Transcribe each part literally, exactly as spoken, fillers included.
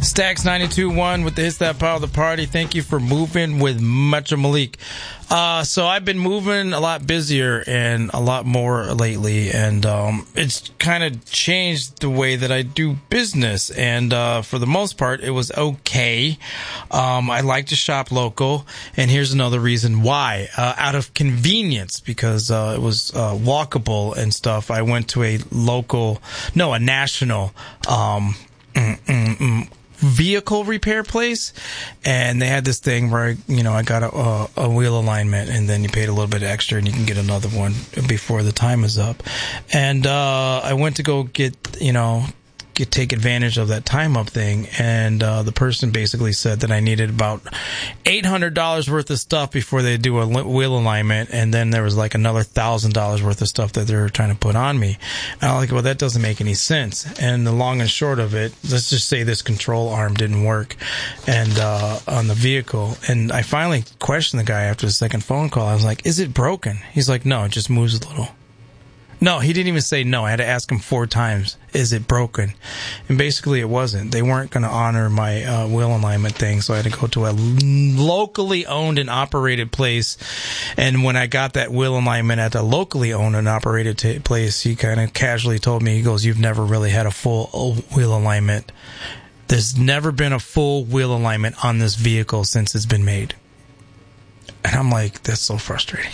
Stax ninety-two point one with the hits that power the party. Thank you for moving with Metro Malik. Uh, so I've been moving a lot busier and a lot more lately, and um, it's kind of changed the way that I do business. And uh, for the most part, it was okay. Um, I like to shop local, and here's another reason why. Uh, out of convenience, because uh, it was uh, walkable and stuff, I went to a local, no, a national um, mm, mm, mm, vehicle repair place, and they had this thing where, you know, I got a, a, a wheel alignment, and then you paid a little bit extra and you can get another one before the time is up. And uh I went to go get, you know, get take advantage of that time up thing, and uh the person basically said that I needed about eight hundred dollars worth of stuff before they do a wheel alignment, and then there was like another one thousand dollars worth of stuff that they were trying to put on me. And I'm like, well, that doesn't make any sense. And the long and short of it, let's just say this control arm didn't work and uh on the vehicle. And I finally questioned the guy after the second phone call. I was like, is it broken? He's like, no, it just moves a little. No, he didn't even say no. I had to ask him four times, is it broken? And basically it wasn't. They weren't going to honor my uh, wheel alignment thing, so I had to go to a locally owned and operated place. And when I got that wheel alignment at a locally owned and operated t- place, he kind of casually told me, he goes, you've never really had a full wheel alignment. There's never been a full wheel alignment on this vehicle since it's been made. And I'm like, that's so frustrating.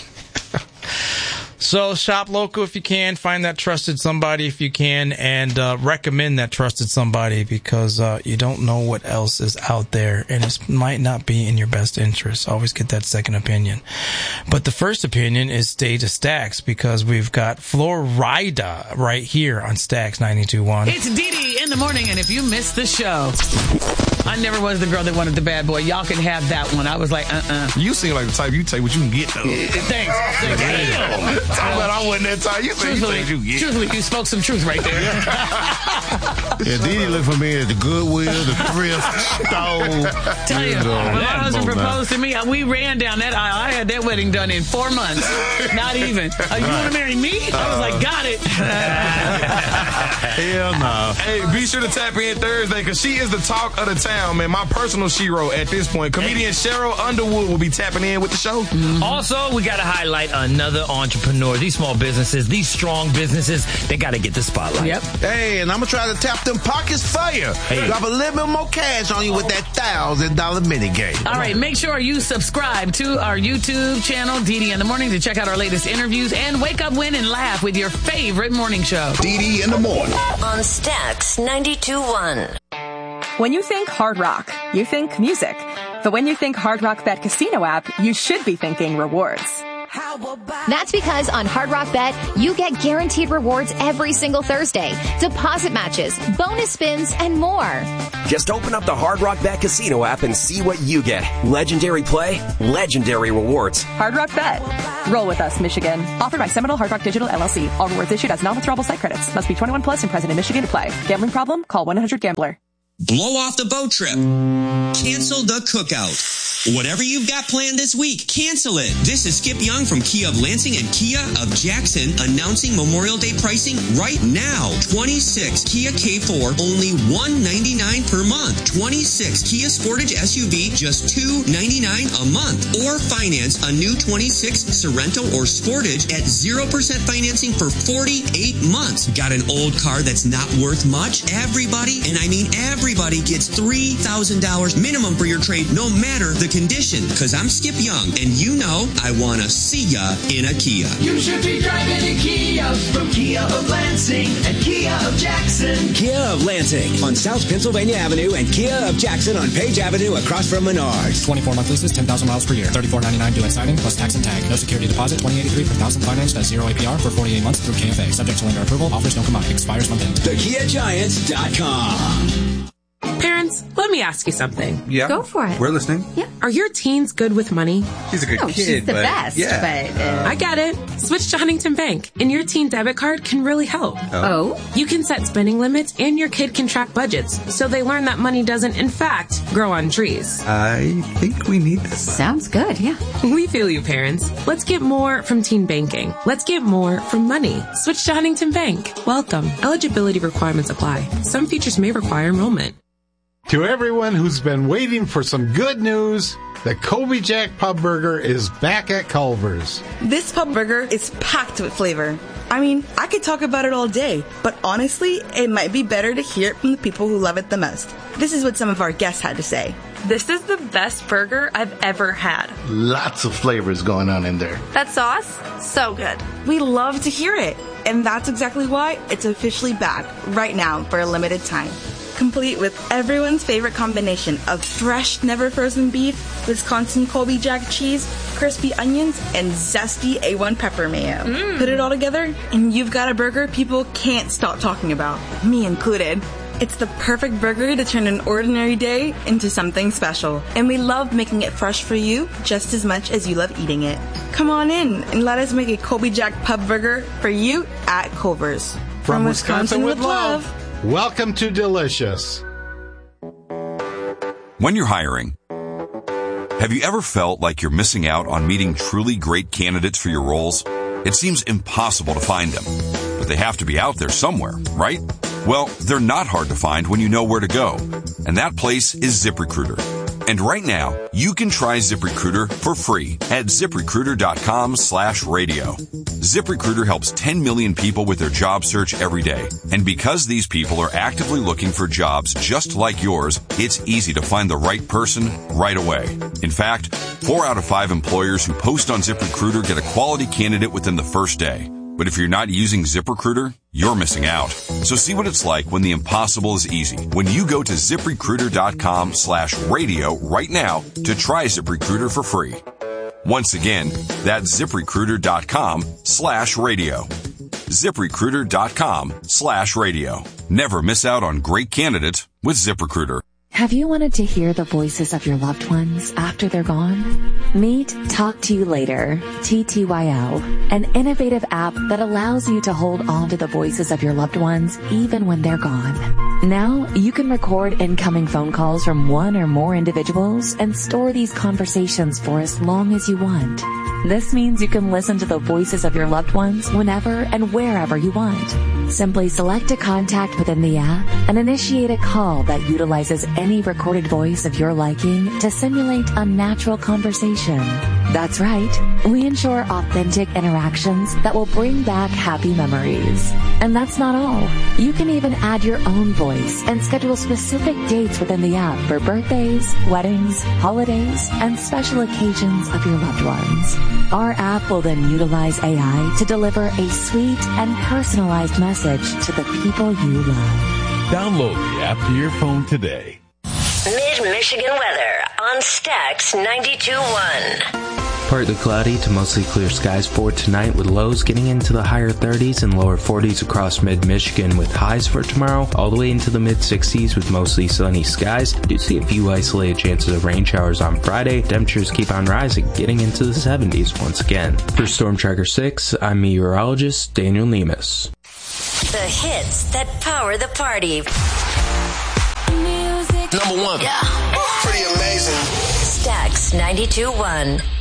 So shop local if you can, find that trusted somebody if you can, and uh, recommend that trusted somebody, because uh, you don't know what else is out there, and it might not be in your best interest. Always get that second opinion. But the first opinion is stay to Stax, because we've got Florida right here on Stax ninety-two point one. It's Dee Dee in the morning, and if you missed the show, I never was the girl that wanted the bad boy. Y'all can have that one. I was like, uh-uh. You seem like the type you take what you can get, though. Thanks. Thanks. Damn. Talk about I wasn't that type. You think you take what you get. Truthfully, you spoke some truth right there. Yeah, Dee Dee looked for me at the Goodwill, the thrift store. Tell you, when my husband proposed to me, we ran down that aisle. I had that wedding done in four months. Not even. Uh, you want to marry me? I was like, got it. Hell no. Hey, be sure to tap in Thursday, because she is the talk of the town, man. My personal shero at this point. Comedian Cheryl Underwood will be tapping in with the show. Mm-hmm. Also, we got to highlight another entrepreneur. These small businesses, these strong businesses, they got to get the spotlight. Yep. Hey, and I'm going to try to tap them pockets for you. Hey. Drop a little bit more cash on you with that one thousand dollars mini game. All right, make sure you subscribe to our YouTube channel, Dee Dee in the Morning, to check out our latest interviews and wake up, win, and laugh with your favorite morning show. Dee Dee in the morning. On Stax ninety-two point one. When you think Hard Rock, you think music. But when you think Hard Rock Bet Casino app, you should be thinking rewards. That's because on Hard Rock Bet, you get guaranteed rewards every single Thursday, deposit matches, bonus spins, and more. Just open up the Hard Rock Bet Casino app and see what you get. Legendary play, legendary rewards. Hard Rock Bet. Roll with us, Michigan. Offered by Seminole Hard Rock Digital, L L C. All rewards issued as non-withdrawable site credits. Must be twenty-one plus and present in Michigan to play. Gambling problem? Call one eight hundred gambler. Blow off the boat trip. Cancel the cookout. Whatever you've got planned this week, cancel it. This is Skip Young from Kia of Lansing and Kia of Jackson announcing Memorial Day pricing right now. twenty-six Kia K four, only one ninety-nine per month. twenty-six Kia Sportage S U V, just two ninety-nine a month. Or finance a new twenty-six Sorento or Sportage at zero percent financing for forty-eight months. Got an old car that's not worth much? Everybody, and I mean everybody, gets three thousand dollars minimum for your trade, no matter the condition. Because I'm Skip Young, and you know I want to see ya in a Kia. You should be driving a Kia from Kia of Lansing and Kia of Jackson. Kia of Lansing on South Pennsylvania Avenue and Kia of Jackson on Page Avenue across from Menards. twenty-four month leases, ten thousand miles per year. thirty-four ninety-nine due at signing plus tax and tag. No security deposit. twenty eighty-three per thousand financed at zero A P R for forty-eight months through K F A. Subject to lender approval. Offers don't combine. Expires month end. the kia giants dot com. Parents, let me ask you something. Yeah. Go for it. We're listening. Yeah. Are your teens good with money? She's a good oh, kid. She's the but, best. Yeah. But, uh, I get it. Switch to Huntington Bank, and your teen debit card can really help. Oh. You can set spending limits, and your kid can track budgets, so they learn that money doesn't, in fact, grow on trees. I think we need this. Sounds good, yeah. We feel you, parents. Let's get more from teen banking. Let's get more from money. Switch to Huntington Bank. Welcome. Eligibility requirements apply. Some features may require enrollment. To everyone who's been waiting for some good news, the Colby Jack Pub Burger is back at Culver's. This pub burger is packed with flavor. I mean, I could talk about it all day, but honestly, it might be better to hear it from the people who love it the most. This is what some of our guests had to say. This is the best burger I've ever had. Lots of flavors going on in there. That sauce, so good. We love to hear it, and that's exactly why it's officially back right now for a limited time. Complete with everyone's favorite combination of fresh, never frozen beef, Wisconsin Colby Jack cheese, crispy onions, and zesty A one pepper mayo. Mm. Put it all together, and you've got a burger people can't stop talking about, me included. It's the perfect burger to turn an ordinary day into something special. And we love making it fresh for you just as much as you love eating it. Come on in and let us make a Colby Jack Pub Burger for you at Culver's. From, From Wisconsin, Wisconsin with love. love. Welcome to Delicious. When you're hiring, have you ever felt like you're missing out on meeting truly great candidates for your roles? It seems impossible to find them, but they have to be out there somewhere, right? Well, they're not hard to find when you know where to go, and that place is ZipRecruiter. And right now, you can try ZipRecruiter for free at ZipRecruiter.com slash radio. ZipRecruiter helps ten million people with their job search every day. And because these people are actively looking for jobs just like yours, it's easy to find the right person right away. In fact, four out of five employers who post on ZipRecruiter get a quality candidate within the first day. But if you're not using ZipRecruiter, you're missing out. So see what it's like when the impossible is easy. When you go to ZipRecruiter.com slash radio right now to try ZipRecruiter for free. Once again, that's ZipRecruiter.com slash radio. ZipRecruiter.com slash radio. Never miss out on great candidates with ZipRecruiter. Have you wanted to hear the voices of your loved ones after they're gone? Meet Talk to You Later, T T Y L, an innovative app that allows you to hold on to the voices of your loved ones even when they're gone. Now, you can record incoming phone calls from one or more individuals and store these conversations for as long as you want. This means you can listen to the voices of your loved ones whenever and wherever you want. Simply select a contact within the app and initiate a call that utilizes any recorded voice of your liking to simulate a natural conversation. That's right. We ensure authentic interactions that will bring back happy memories. And that's not all. You can even add your own voice and schedule specific dates within the app for birthdays, weddings, holidays, and special occasions of your loved ones. Our app will then utilize A I to deliver a sweet and personalized message to the people you love. Download the app to your phone today. Mid-Michigan weather on Stax ninety-two point one. Partly cloudy to mostly clear skies for tonight with lows getting into the higher thirties and lower forties across mid-Michigan with highs for tomorrow all the way into the mid-sixties with mostly sunny skies. Do see a few isolated chances of rain showers on Friday. Temperatures keep on rising, getting into the seventies once again. For Storm Tracker six, I'm meteorologist Daniel Nemus. The hits that power the party. Number one. Yeah. Pretty amazing. Stax ninety-two point one.